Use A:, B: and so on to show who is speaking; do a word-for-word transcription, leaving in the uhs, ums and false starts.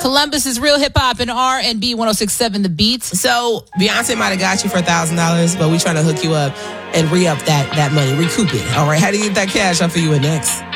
A: Columbus is real hip hop and R and B one oh six point seven The Beats.
B: So Beyonce might have got you for a thousand dollars, but we trying to hook you up and re-up that, that money, recoup it. All right, how do you get that cash? I'll fill you in next.